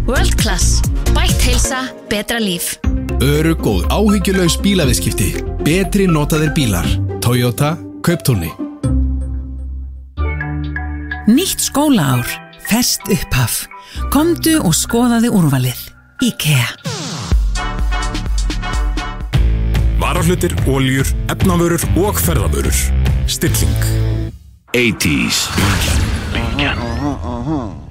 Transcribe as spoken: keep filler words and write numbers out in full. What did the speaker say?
World Class. Bætt heilsa, betra líf. Örugg og áhyggjulaus bílaviðskipti. Betri notaðir bílar. Toyota, Kauptúni. Nýtt skólaár. Ferskt upphaf. Komdu og skoðaðu úrvalið. IKEA. Varahlutir, oljur, efnavörur og ferðavörur. Stilling. eighties. Bylgjan.